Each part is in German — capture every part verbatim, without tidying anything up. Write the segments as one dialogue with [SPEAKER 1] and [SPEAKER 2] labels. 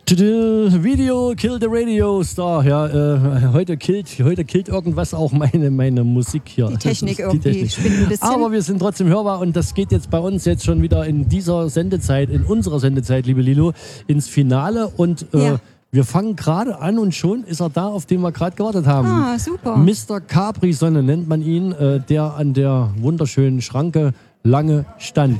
[SPEAKER 1] Video Kill the Radio Star. Ja, äh, heute killt, heute killt irgendwas auch meine, meine Musik hier.
[SPEAKER 2] Die Technik irgendwie
[SPEAKER 1] die Technik.
[SPEAKER 2] spinnt ein bisschen.
[SPEAKER 1] Aber wir sind trotzdem hörbar und das geht jetzt bei uns jetzt schon wieder in dieser Sendezeit, in unserer Sendezeit, liebe Lilo, ins Finale und äh,
[SPEAKER 2] ja.
[SPEAKER 1] wir fangen gerade an und schon ist er da, auf den wir gerade gewartet haben.
[SPEAKER 2] Ah, super.
[SPEAKER 1] Mister Capri-Sonne nennt man ihn, äh, der an der wunderschönen Schranke lange stand.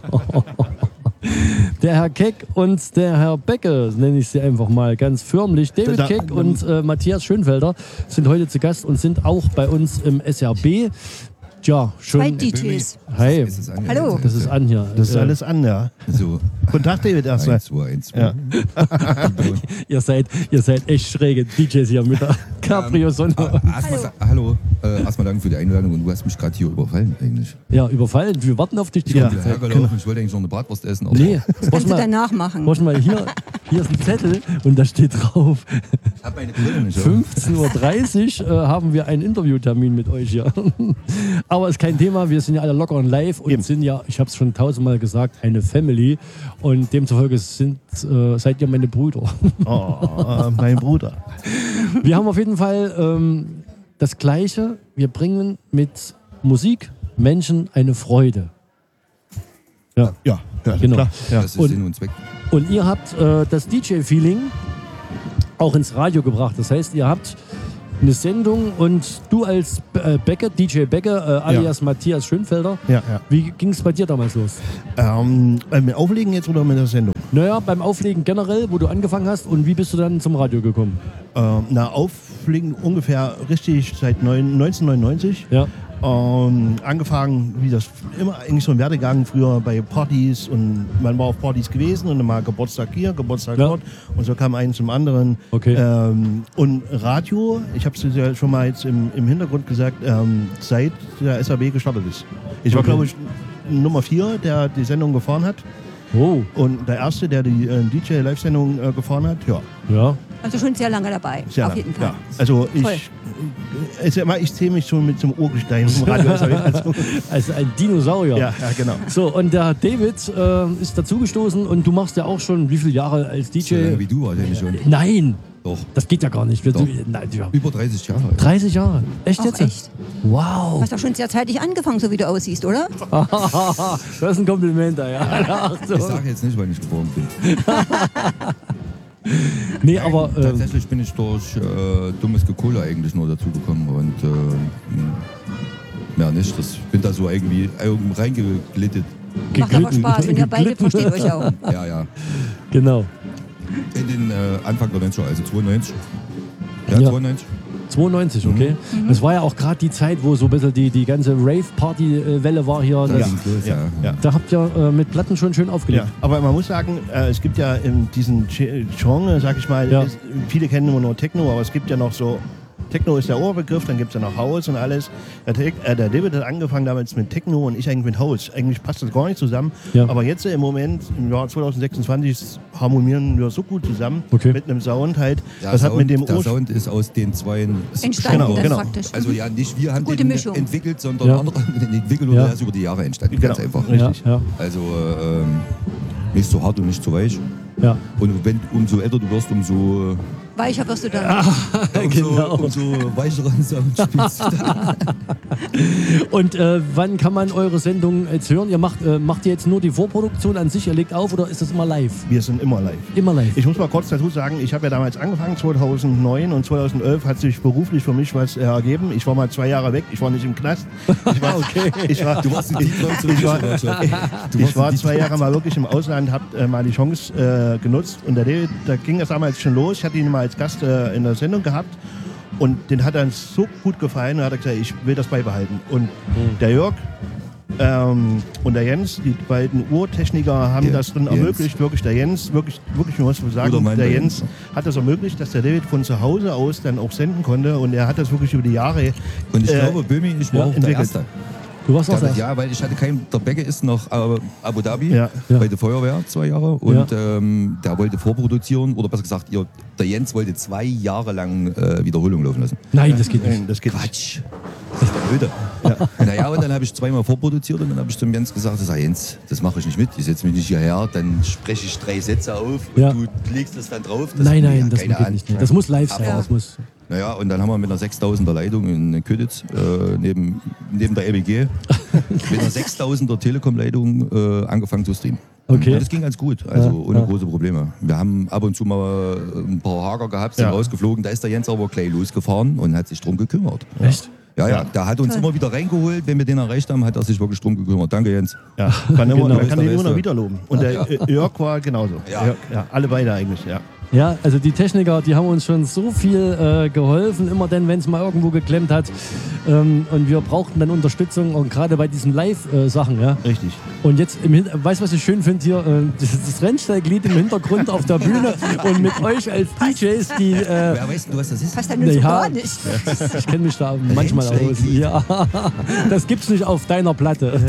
[SPEAKER 1] Der Herr Keck und der Herr Becke, nenne ich sie einfach mal ganz förmlich. David
[SPEAKER 3] Da-
[SPEAKER 1] Keck und äh, Matthias Schönfelder sind heute zu Gast und sind auch bei uns im S R B. Tja, schon.
[SPEAKER 2] Zwei D Js.
[SPEAKER 1] Hey,
[SPEAKER 4] Ist es an?
[SPEAKER 2] Hallo.
[SPEAKER 1] das ist an hier.
[SPEAKER 3] Das ist
[SPEAKER 1] Äh,
[SPEAKER 3] alles an, ja.
[SPEAKER 4] So,
[SPEAKER 3] Guten Tag, David, erstmal.
[SPEAKER 4] eins, zwei, eins, zwei.
[SPEAKER 3] Ja.
[SPEAKER 1] ihr, seid, ihr seid echt schräge D Js hier mit der Capri-Sonne.
[SPEAKER 4] Ah, Erstmal, sa- hallo, äh, erstmal danke für die Einladung und du hast mich gerade hier überfallen eigentlich.
[SPEAKER 1] Ja, überfallen. Wir warten auf dich die
[SPEAKER 3] Ja.
[SPEAKER 1] ganze
[SPEAKER 4] Ja,
[SPEAKER 1] Zeit.
[SPEAKER 4] hergelaufen. Ich wollte eigentlich noch eine Bratwurst essen. Aber
[SPEAKER 1] Nee,
[SPEAKER 2] Das
[SPEAKER 1] warte
[SPEAKER 2] kannst du
[SPEAKER 1] mal,
[SPEAKER 2] danach machen.
[SPEAKER 1] warte mal hier, hier ist ein Zettel und da steht drauf,
[SPEAKER 4] ich habe meine Brille nicht. ja.
[SPEAKER 1] fünfzehn Uhr dreißig äh, haben wir einen Interviewtermin mit euch hier. Aber ist kein Thema, wir sind ja alle locker und live und
[SPEAKER 3] Eben.
[SPEAKER 1] sind ja, ich habe es schon tausendmal gesagt, eine Family und demzufolge sind, äh, seid ihr meine Brüder.
[SPEAKER 3] Oh, mein Bruder.
[SPEAKER 1] Wir haben auf jeden Fall ähm, das Gleiche, wir bringen mit Musik Menschen eine Freude. Ja.
[SPEAKER 3] Ja, ja
[SPEAKER 1] Genau.
[SPEAKER 3] klar. Ja.
[SPEAKER 4] Das ist
[SPEAKER 1] Und-
[SPEAKER 4] Sinn und Zweck.
[SPEAKER 1] Und ihr habt äh, das D J-Feeling auch ins Radio gebracht. Das heißt, ihr habt eine Sendung und du als äh, Becke, D J Becke, äh, alias Matthias Schönfelder,
[SPEAKER 3] Ja, ja.
[SPEAKER 1] wie ging es bei dir damals los?
[SPEAKER 3] Ähm, äh, mit Auflegen jetzt oder mit der Sendung?
[SPEAKER 1] Naja, beim Auflegen generell, wo du angefangen hast und wie bist du dann zum Radio gekommen?
[SPEAKER 3] Ähm, na, Auflegen ungefähr richtig seit neun- neunzehnhundertneunundneunzig.
[SPEAKER 1] Ja.
[SPEAKER 3] Ähm, angefangen, wie das immer eigentlich so ein Werdegang früher bei Partys und man war auf Partys gewesen und dann mal Geburtstag hier, Geburtstag
[SPEAKER 1] Ja.
[SPEAKER 3] dort und so kam eins zum anderen.
[SPEAKER 1] Okay.
[SPEAKER 3] Ähm, und Radio, ich habe es ja schon mal jetzt im, im Hintergrund gesagt, ähm, seit der S A B gestartet ist. Ich war,
[SPEAKER 1] Okay.
[SPEAKER 3] glaube ich, Nummer vier, der die Sendung gefahren hat
[SPEAKER 1] Oh,
[SPEAKER 3] und der erste, der die äh, D J-Live-Sendung äh, gefahren hat, ja.
[SPEAKER 1] ja.
[SPEAKER 2] Also schon sehr lange dabei.
[SPEAKER 3] Sehr
[SPEAKER 2] auf
[SPEAKER 3] lang,
[SPEAKER 2] jeden Fall.
[SPEAKER 3] Ja. Also ich,
[SPEAKER 2] Toll.
[SPEAKER 3] ich, ich, ich zähle mich schon mit zum Urgestein im Radio. Also,
[SPEAKER 1] Also ein Dinosaurier.
[SPEAKER 3] ja, ja, genau.
[SPEAKER 1] So, und der David äh, ist dazugestoßen und du machst ja auch schon wie viele Jahre als D
[SPEAKER 4] So lange
[SPEAKER 1] J?
[SPEAKER 4] wie du wahrscheinlich schon.
[SPEAKER 1] Nein,
[SPEAKER 4] Doch,
[SPEAKER 1] das geht ja gar nicht. Wir,
[SPEAKER 4] Doch.
[SPEAKER 1] nein, ja.
[SPEAKER 4] über dreißig Jahre.
[SPEAKER 1] dreißig Jahre. Echt
[SPEAKER 2] Auch
[SPEAKER 1] jetzt?
[SPEAKER 2] echt. Du
[SPEAKER 1] Wow.
[SPEAKER 2] hast doch schon sehr zeitig angefangen, so wie du aussiehst, oder?
[SPEAKER 1] Das ist ein Kompliment, da, ja. Ach so.
[SPEAKER 4] Ich sage jetzt nicht, weil ich geboren bin.
[SPEAKER 1] Nee, aber äh,
[SPEAKER 4] Tatsächlich bin ich durch äh, dummes Gekohle eigentlich nur dazugekommen und äh, mh, mehr nicht. Das bin da so irgendwie irgendwie reingeglittet.
[SPEAKER 2] Macht aber
[SPEAKER 1] geglitten.
[SPEAKER 2] Spaß und ihr beide
[SPEAKER 1] Geglitten.
[SPEAKER 2] versteht euch auch.
[SPEAKER 4] Ja, ja.
[SPEAKER 1] Genau.
[SPEAKER 4] In den äh, Anfang der neunziger, also zweiundneunzig. Ja,
[SPEAKER 1] Ja.
[SPEAKER 4] zweiundneunzig.
[SPEAKER 1] zweiundneunzig, okay.
[SPEAKER 2] Mhm.
[SPEAKER 1] Das war ja auch gerade die Zeit, wo so ein bisschen die, die ganze Rave-Party-Welle war hier.
[SPEAKER 4] Da
[SPEAKER 1] Das,
[SPEAKER 4] ging's los, ja.
[SPEAKER 3] Ja.
[SPEAKER 1] Da habt ihr äh, mit Platten schon schön aufgelegt.
[SPEAKER 3] Ja, aber man muss sagen, äh, es gibt ja in diesem Ge- Genre, sag ich mal,
[SPEAKER 1] Ja.
[SPEAKER 3] ist, viele kennen immer nur Techno, aber es gibt ja noch so, Techno ist der Oberbegriff, dann gibt es ja noch House und alles. Der, Tech- äh, der David hat angefangen damals mit Techno und ich eigentlich mit House. Eigentlich passt das gar nicht zusammen,
[SPEAKER 1] Ja.
[SPEAKER 3] aber jetzt äh, im Moment, im Jahr zweitausendsechsundzwanzig, harmonieren wir so gut zusammen
[SPEAKER 1] Okay.
[SPEAKER 3] mit einem Sound halt.
[SPEAKER 4] Ja,
[SPEAKER 3] das
[SPEAKER 4] Sound,
[SPEAKER 3] hat mit dem
[SPEAKER 4] der
[SPEAKER 3] Ur-
[SPEAKER 4] Sound ist aus den zwei
[SPEAKER 2] Entstanden
[SPEAKER 3] Genau,
[SPEAKER 2] dann
[SPEAKER 3] genau.
[SPEAKER 2] praktisch.
[SPEAKER 4] Also ja, nicht wir haben
[SPEAKER 2] Gute
[SPEAKER 4] den
[SPEAKER 2] Mischung.
[SPEAKER 4] entwickelt, sondern
[SPEAKER 1] Ja.
[SPEAKER 4] andere haben den entwickelt und
[SPEAKER 1] Ja.
[SPEAKER 4] der ist über die Jahre entstanden.
[SPEAKER 3] Genau.
[SPEAKER 4] Ganz einfach.
[SPEAKER 1] Ja,
[SPEAKER 3] Richtig.
[SPEAKER 1] ja,
[SPEAKER 4] Also äh, ähm, nicht so hart und nicht so weich.
[SPEAKER 1] ja.
[SPEAKER 4] Und wenn, umso älter du wirst, umso,
[SPEAKER 2] Weicher wirst du dann.
[SPEAKER 4] umso,
[SPEAKER 1] Genau.
[SPEAKER 4] umso weicheren Sound spielst du dann.
[SPEAKER 1] Und äh, wann kann man eure Sendung jetzt hören? Ihr macht, äh, macht ihr jetzt nur die Vorproduktion an sich, ihr legt auf oder ist das immer live?
[SPEAKER 3] Wir sind immer live.
[SPEAKER 1] Immer live.
[SPEAKER 3] Ich muss mal kurz dazu sagen, ich habe ja damals angefangen, zweitausendneun und zweitausendelf hat sich beruflich für mich was äh, ergeben. Ich war mal zwei Jahre weg, ich war nicht im Knast. Ich war,
[SPEAKER 1] Okay.
[SPEAKER 3] ich war,
[SPEAKER 4] Du warst in Deep Throat
[SPEAKER 3] ich war,
[SPEAKER 4] Du
[SPEAKER 3] ich
[SPEAKER 4] warst
[SPEAKER 3] war
[SPEAKER 4] in Deep
[SPEAKER 3] zwei
[SPEAKER 4] Throat.
[SPEAKER 3] Jahre mal wirklich im Ausland, habe äh, mal die Chance äh, genutzt und der David, da ging das damals schon los. Ich hatte ihn mal als Gast äh, in der Sendung gehabt und den hat dann so gut gefallen und hat er gesagt, ich will das beibehalten. Und der Jörg ähm, und der Jens, die beiden Urtechniker, haben
[SPEAKER 4] Der
[SPEAKER 3] das dann
[SPEAKER 4] Jens.
[SPEAKER 3] ermöglicht. Wirklich der Jens, wirklich, wirklich nur was zu sagen.
[SPEAKER 4] Guter Mann,
[SPEAKER 3] Der
[SPEAKER 4] der
[SPEAKER 3] Jens
[SPEAKER 4] Jens.
[SPEAKER 3] hat das ermöglicht, dass der David von zu Hause aus dann auch senden konnte und er hat das wirklich über die Jahre.
[SPEAKER 4] Und ich
[SPEAKER 3] äh,
[SPEAKER 4] glaube, Böhmi, ich war
[SPEAKER 1] ja,
[SPEAKER 4] auch der
[SPEAKER 3] entwickelt.
[SPEAKER 4] Erste.
[SPEAKER 1] Du warst auch
[SPEAKER 4] Ja,
[SPEAKER 1] das.
[SPEAKER 4] ja, weil ich hatte keinen, der Becke ist noch äh, Abu Dhabi
[SPEAKER 3] Ja.
[SPEAKER 1] Ja.
[SPEAKER 4] bei der Feuerwehr zwei Jahre und ähm, der wollte vorproduzieren oder besser gesagt, ihr, der Jens wollte zwei Jahre lang äh, Wiederholung laufen lassen.
[SPEAKER 1] Nein, das geht
[SPEAKER 3] Nein,
[SPEAKER 1] nicht.
[SPEAKER 3] das geht nicht.
[SPEAKER 4] Quatsch. Öde. Ja. Naja, und dann habe ich zweimal vorproduziert und dann habe ich zum Jens gesagt, sag, Jens, das mache ich nicht mit, ich setze mich nicht hierher, dann spreche ich drei Sätze auf und
[SPEAKER 1] Ja.
[SPEAKER 4] du legst das dann drauf. Das
[SPEAKER 1] Nein,
[SPEAKER 4] ja,
[SPEAKER 1] nein, das
[SPEAKER 4] keine
[SPEAKER 1] geht
[SPEAKER 4] Ahnung.
[SPEAKER 1] nicht. Nee. Das muss live sein.
[SPEAKER 2] Ja.
[SPEAKER 1] Das muss.
[SPEAKER 4] Naja, und dann haben wir mit einer sechstausender Leitung in Köditz, äh, neben, neben der L B G, mit einer sechstausender Telekom-Leitung äh, angefangen zu streamen.
[SPEAKER 1] Okay.
[SPEAKER 4] Und das ging ganz gut, also
[SPEAKER 1] Ja,
[SPEAKER 4] ohne
[SPEAKER 1] ja.
[SPEAKER 4] große Probleme. Wir haben ab und zu mal ein paar Hager gehabt, sind
[SPEAKER 3] Ja.
[SPEAKER 4] rausgeflogen, da ist der Jens aber gleich losgefahren und hat sich drum gekümmert.
[SPEAKER 1] Echt?
[SPEAKER 4] Ja, ja, der hat uns immer wieder reingeholt, wenn wir den erreicht haben, hat er sich wirklich drum gekümmert. Danke, Jens.
[SPEAKER 3] Ja, kann immer,
[SPEAKER 1] Genau.
[SPEAKER 3] man kann den immer noch
[SPEAKER 4] Beste.
[SPEAKER 3] wieder loben. Und der äh, Jörg war genauso.
[SPEAKER 4] Ja.
[SPEAKER 3] Jörg, ja, alle beide eigentlich, ja.
[SPEAKER 1] Ja, also die Techniker, die haben uns schon so viel äh, geholfen, immer dann, wenn es mal irgendwo geklemmt hat. Ähm, und wir brauchten dann Unterstützung, und gerade bei diesen Live-Sachen. Ja.
[SPEAKER 3] Richtig.
[SPEAKER 1] Und jetzt, im Hin weißt du, was ich schön finde hier? Äh, das, das Rennstallglied im Hintergrund auf der Bühne und mit euch als D Js, die... Äh,
[SPEAKER 4] Wer weiß du, was das ist?
[SPEAKER 2] Passt ja nur so
[SPEAKER 1] Ja.
[SPEAKER 2] gar nicht.
[SPEAKER 1] ich kenne mich da manchmal aus.
[SPEAKER 4] Rennstallglied.
[SPEAKER 1] Ja, das gibt's nicht auf deiner Platte.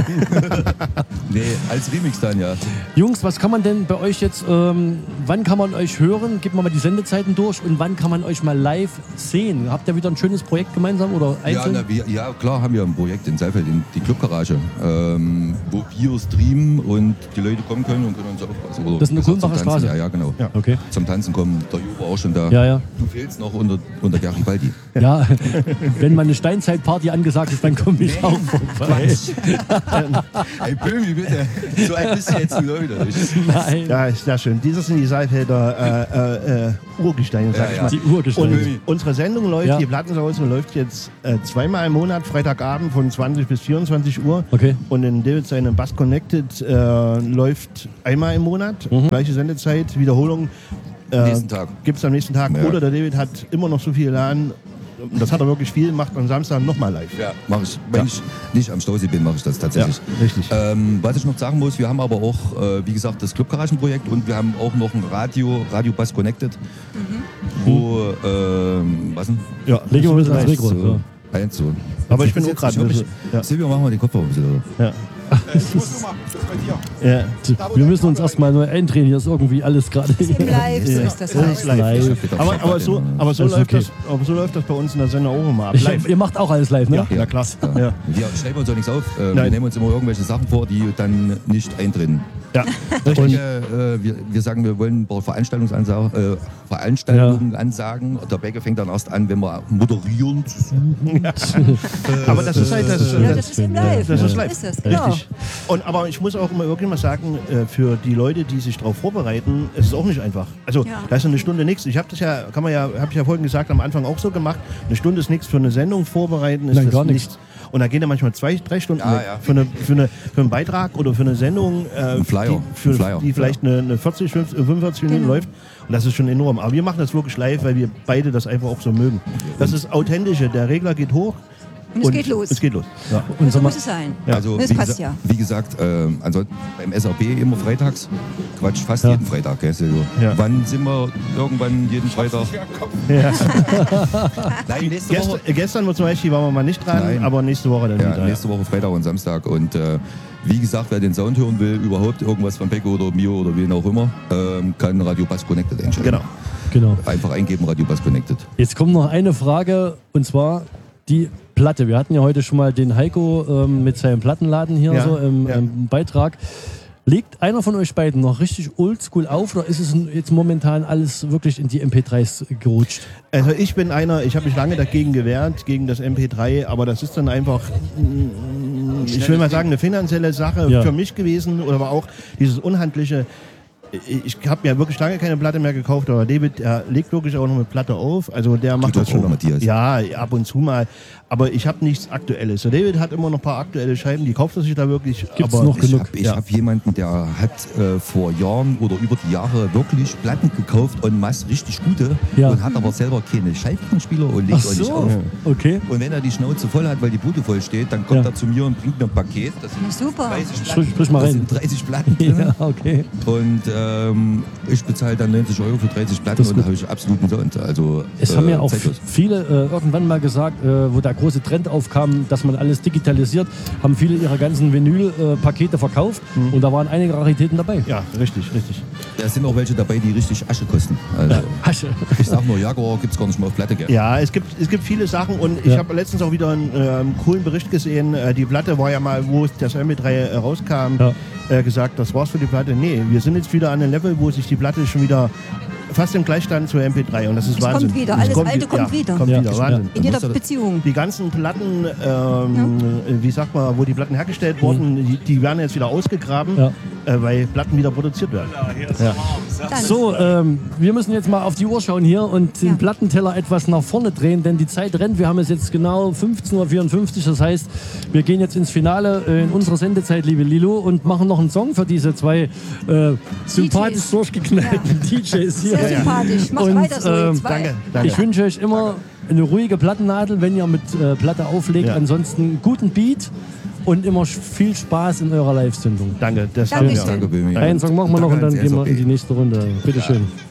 [SPEAKER 4] Nee, als Remix dann, ja.
[SPEAKER 1] Jungs, was kann man denn bei euch jetzt, ähm, wann kann man euch hören? Gebt mal mal die Sendezeiten durch und wann kann man euch mal live sehen? Habt ihr wieder ein schönes Projekt gemeinsam oder
[SPEAKER 4] Ja,
[SPEAKER 1] einzeln?
[SPEAKER 4] na, wir, ja, klar haben wir ein Projekt in Saalfeld, in die Clubgarage, ähm, wo wir streamen und die Leute kommen können und können uns aufpassen. Oder
[SPEAKER 1] Das ist eine
[SPEAKER 4] wie gesagt, zum
[SPEAKER 1] Kulmbacher
[SPEAKER 4] Tanzen.
[SPEAKER 1] Straße?
[SPEAKER 4] Ja, ja, genau.
[SPEAKER 3] Ja.
[SPEAKER 1] Okay.
[SPEAKER 4] Zum Tanzen kommen, der Jo war auch schon da.
[SPEAKER 1] Ja, ja.
[SPEAKER 4] Du fehlst noch unter, unter Garibaldi.
[SPEAKER 1] Ja, wenn mal eine Steinzeitparty angesagt ist, dann komme ich auch vorbei.
[SPEAKER 4] Ey, Böhmi, bitte. So ein bisschen jetzt die Leute. Ich,
[SPEAKER 1] Nein.
[SPEAKER 3] Ja, ist sehr schön. Dieses sind die Saalfelder äh, äh, äh, Urgesteine, sag
[SPEAKER 4] Ja,
[SPEAKER 3] ich
[SPEAKER 4] ja.
[SPEAKER 3] mal.
[SPEAKER 1] Die Urgesteine.
[SPEAKER 3] Und unsere Sendung läuft,
[SPEAKER 1] Ja.
[SPEAKER 3] die Plattensause läuft jetzt äh, zweimal im Monat, Freitagabend von zwanzig bis vierundzwanzig Uhr.
[SPEAKER 1] Okay.
[SPEAKER 3] Und in David seinem Bass Connected äh, läuft einmal im Monat,
[SPEAKER 1] Mhm.
[SPEAKER 3] gleiche Sendezeit, Wiederholung. Äh,
[SPEAKER 4] Nächsten Tag.
[SPEAKER 3] Gibt es am nächsten Tag.
[SPEAKER 4] Ja.
[SPEAKER 3] Oder der David hat immer noch so viel Laden. Das hat er wirklich viel, macht am Samstag nochmal live.
[SPEAKER 4] ja, mach ich. Wenn
[SPEAKER 3] Ja.
[SPEAKER 4] ich nicht am Stausee bin, mache ich das tatsächlich.
[SPEAKER 3] Ja, richtig.
[SPEAKER 4] Ähm, was ich noch sagen muss, wir haben aber auch, äh, wie gesagt, das Clubgaragenprojekt und wir haben auch noch ein Radio, Radio Bass Connected, wo, ähm, was denn?
[SPEAKER 3] Ja,
[SPEAKER 1] Leg mal ein bisschen ans
[SPEAKER 3] nice.
[SPEAKER 1] Mikro.
[SPEAKER 4] So, eins so.
[SPEAKER 3] Aber ich bin auch
[SPEAKER 4] Jetzt-
[SPEAKER 3] gerade
[SPEAKER 4] ich hab
[SPEAKER 3] ein
[SPEAKER 4] mich-
[SPEAKER 3] bisschen- ja.
[SPEAKER 4] Silvio, machen wir den Kopfhörer ein bisschen.
[SPEAKER 3] Ja.
[SPEAKER 5] Ich muss nur mal, das ist bei dir.
[SPEAKER 3] Ja.
[SPEAKER 1] Wir müssen uns erstmal neu eintrainieren. Hier ist irgendwie alles gerade.
[SPEAKER 2] Im Live, so
[SPEAKER 3] Ja.
[SPEAKER 2] ist das
[SPEAKER 3] Das
[SPEAKER 2] halt.
[SPEAKER 3] ist live.
[SPEAKER 1] Live.
[SPEAKER 3] Aber, aber, so, aber, so
[SPEAKER 1] Das ist
[SPEAKER 3] läuft
[SPEAKER 1] okay.
[SPEAKER 3] das, aber so läuft das bei uns in der Sendung auch immer ab.
[SPEAKER 1] Ich,
[SPEAKER 3] Live.
[SPEAKER 1] ihr macht auch alles live, ne?
[SPEAKER 3] Ja, na klar. Ja.
[SPEAKER 4] Wir schreiben uns auch nichts auf. Äh, wir
[SPEAKER 3] Nein.
[SPEAKER 4] nehmen uns immer irgendwelche Sachen vor, die dann nicht eintreten.
[SPEAKER 3] Ja.
[SPEAKER 4] Ich denke, äh, wir, wir sagen, wir wollen ein paar Veranstaltungsansagen, äh, Veranstaltungen ansagen. Der Bäcker fängt dann erst an, wenn wir moderieren zu suchen.
[SPEAKER 3] Aber das ist halt das.
[SPEAKER 2] Ja, das ist im Live.
[SPEAKER 3] Das ist
[SPEAKER 2] So
[SPEAKER 3] live.
[SPEAKER 2] ist das, genau.
[SPEAKER 3] Richtig. Und, aber ich muss auch immer wirklich mal sagen, äh, für die Leute, die sich darauf vorbereiten, ist es auch nicht einfach. Also
[SPEAKER 2] Ja.
[SPEAKER 3] da ist eine Stunde nichts. Ich habe das ja, kann man ja, habe ich ja vorhin gesagt, am Anfang auch so gemacht. Eine Stunde ist nichts für eine Sendung vorbereiten, ist
[SPEAKER 1] Nein,
[SPEAKER 3] das
[SPEAKER 1] gar
[SPEAKER 3] nichts.
[SPEAKER 1] nichts.
[SPEAKER 3] Und da gehen ja manchmal zwei, drei Stunden
[SPEAKER 4] Ja,
[SPEAKER 3] weg.
[SPEAKER 4] ja.
[SPEAKER 3] Für, eine, für, eine, für einen Beitrag oder für eine Sendung, äh,
[SPEAKER 4] Ein Flyer.
[SPEAKER 3] die, für,
[SPEAKER 4] Ein Flyer.
[SPEAKER 3] die vielleicht eine, eine vierzig, fünfundvierzig Minuten
[SPEAKER 2] Genau.
[SPEAKER 3] läuft. Und das ist schon enorm. Aber wir machen das wirklich live, weil wir beide das einfach auch so mögen. Das ist authentische. Der Regler geht hoch.
[SPEAKER 2] Und es geht los.
[SPEAKER 3] Es geht los. Ja.
[SPEAKER 1] Und
[SPEAKER 2] So
[SPEAKER 1] sag mal,
[SPEAKER 2] muss es sein.
[SPEAKER 4] Also,
[SPEAKER 2] Das
[SPEAKER 4] wie,
[SPEAKER 2] passt
[SPEAKER 4] gesa
[SPEAKER 2] ja.
[SPEAKER 4] wie gesagt, äh, ansonsten beim S R B immer freitags. Quatsch, fast
[SPEAKER 1] Ja.
[SPEAKER 4] jeden Freitag, gell, Silvio?
[SPEAKER 3] Ja.
[SPEAKER 4] Wann sind wir irgendwann jeden Freitag?
[SPEAKER 3] Ja.
[SPEAKER 4] Nein, nächste
[SPEAKER 3] Gest,
[SPEAKER 4] Woche.
[SPEAKER 3] äh, gestern zum Beispiel waren wir mal nicht dran,
[SPEAKER 4] Nein.
[SPEAKER 3] aber nächste Woche dann
[SPEAKER 4] Ja,
[SPEAKER 3] wieder.
[SPEAKER 4] nächste Woche Freitag und Samstag. Und äh, wie gesagt, wer den Sound hören will, überhaupt irgendwas von Pecco oder Mio oder wen auch immer, ähm, kann Radio Bass Connected einschalten.
[SPEAKER 3] Genau.
[SPEAKER 1] genau.
[SPEAKER 4] Einfach eingeben, Radio Bass Connected.
[SPEAKER 1] Jetzt kommt noch eine Frage, und zwar die Platte. Wir hatten ja heute schon mal den Heiko ähm, mit seinem Plattenladen hier
[SPEAKER 3] Ja,
[SPEAKER 1] so im,
[SPEAKER 3] ja.
[SPEAKER 1] im Beitrag. Legt einer von euch beiden noch richtig oldschool auf oder ist es jetzt momentan alles wirklich in die M P dreis gerutscht?
[SPEAKER 3] Also ich bin einer, ich habe mich lange dagegen gewehrt, gegen das M P drei, aber das ist dann einfach, mm, ich will mal sagen, eine finanzielle Sache
[SPEAKER 1] Ja.
[SPEAKER 3] für mich gewesen oder aber auch dieses unhandliche. Ich habe ja wirklich lange keine Platte mehr gekauft, aber David, der legt wirklich auch noch eine Platte auf. Also der macht
[SPEAKER 4] doch
[SPEAKER 3] das schon
[SPEAKER 4] auch,
[SPEAKER 3] noch.
[SPEAKER 4] Matthias.
[SPEAKER 3] Ja, ab und zu mal. Aber ich habe nichts Aktuelles. Der David hat immer noch ein paar aktuelle Scheiben, die kauft er sich da wirklich.
[SPEAKER 1] Gibt's
[SPEAKER 3] aber
[SPEAKER 1] noch
[SPEAKER 4] Ich
[SPEAKER 1] genug?
[SPEAKER 4] habe
[SPEAKER 3] Ja.
[SPEAKER 4] hab jemanden, der hat äh, vor Jahren oder über die Jahre wirklich Platten gekauft en masse, richtig gute,
[SPEAKER 1] Ja.
[SPEAKER 4] und hat aber selber keine Schallplattenspieler und legt
[SPEAKER 1] Ach
[SPEAKER 4] auch nicht
[SPEAKER 1] so,
[SPEAKER 4] auf.
[SPEAKER 1] okay.
[SPEAKER 4] Und wenn er die Schnauze voll hat, weil die Bude voll steht, dann kommt
[SPEAKER 1] Ja.
[SPEAKER 4] er zu mir und bringt mir ein Paket. Das sind
[SPEAKER 2] Super.
[SPEAKER 4] dreißig
[SPEAKER 1] Sprich, sprich mal
[SPEAKER 4] Das
[SPEAKER 1] rein.
[SPEAKER 4] sind dreißig Platten drin.
[SPEAKER 1] Ja, okay.
[SPEAKER 4] Und äh, ähm, ich bezahle dann neunzig Euro für dreißig Platten und da habe ich absoluten Sound. Also,
[SPEAKER 1] Es
[SPEAKER 4] äh,
[SPEAKER 1] haben ja auch
[SPEAKER 4] zeitlos.
[SPEAKER 1] viele äh, irgendwann mal gesagt, äh, wo der große Trend aufkam, dass man alles digitalisiert, haben viele ihre ganzen Vinyl-Pakete verkauft
[SPEAKER 3] Mhm.
[SPEAKER 1] und da waren einige Raritäten dabei.
[SPEAKER 3] Ja, richtig, richtig.
[SPEAKER 4] Da sind auch welche dabei, die richtig Asche kosten. Also,
[SPEAKER 1] Asche.
[SPEAKER 4] ich sag nur, Jaguar gibt es gar nicht mehr auf Platte. Gell?
[SPEAKER 3] Ja, es gibt, es gibt viele Sachen und ich
[SPEAKER 1] Ja.
[SPEAKER 3] habe letztens auch wieder einen äh, coolen Bericht gesehen. Äh, die Platte war ja mal, wo das M P drei äh, rauskam,
[SPEAKER 1] Ja.
[SPEAKER 3] äh, gesagt, das war's für die Platte. Nee, wir sind jetzt wieder an einem Level, wo sich die Platte schon wieder fast im Gleichstand zur M P drei und das ist
[SPEAKER 2] Es
[SPEAKER 3] Wahnsinn.
[SPEAKER 2] kommt wieder,
[SPEAKER 3] Es
[SPEAKER 2] alles Alte
[SPEAKER 3] wi-
[SPEAKER 2] kommt
[SPEAKER 3] ja,
[SPEAKER 2] wieder.
[SPEAKER 3] Kommt
[SPEAKER 1] Ja.
[SPEAKER 3] wieder, Wahnsinn.
[SPEAKER 2] In jeder
[SPEAKER 4] musst du-
[SPEAKER 2] Beziehung.
[SPEAKER 3] Die ganzen Platten, ähm, wie sagt man, wo die Platten hergestellt wurden, die, die werden jetzt wieder ausgegraben,
[SPEAKER 1] Ja.
[SPEAKER 3] äh, weil Platten wieder produziert werden.
[SPEAKER 2] Dann.
[SPEAKER 1] So, ähm, wir müssen jetzt mal auf die Uhr schauen hier und den
[SPEAKER 2] Ja.
[SPEAKER 1] Plattenteller etwas nach vorne drehen, denn die Zeit rennt. Wir haben es jetzt genau fünfzehn Uhr vierundfünfzig, das heißt, wir gehen jetzt ins Finale äh, in unserer Sendezeit, liebe Lilo, und machen noch einen Song für diese zwei äh, sympathisch
[SPEAKER 2] D Js.
[SPEAKER 1] durchgeknallten D Js hier.
[SPEAKER 2] Sehr sympathisch. Mach
[SPEAKER 1] Und,
[SPEAKER 2] weiter so,
[SPEAKER 1] ähm,
[SPEAKER 2] ihr zwei.
[SPEAKER 3] Danke, danke.
[SPEAKER 1] Ich wünsche euch immer eine ruhige Plattennadel, wenn ihr mit äh, Platte auflegt.
[SPEAKER 3] Ja.
[SPEAKER 1] Ansonsten einen guten Beat und immer sch- viel Spaß in eurer Live-Sendung.
[SPEAKER 3] Danke, das
[SPEAKER 2] Dankeschön.
[SPEAKER 3] haben wir.
[SPEAKER 4] Danke, Böhmi.
[SPEAKER 1] Einen Song machen wir noch und dann
[SPEAKER 4] Danke ans
[SPEAKER 1] gehen wir in
[SPEAKER 4] S O P.
[SPEAKER 1] die nächste Runde. Bitteschön.